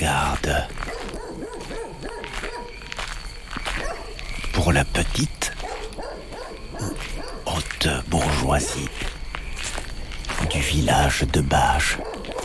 regarde. Pour la petite ou haute bourgeoisie du village de Bâche.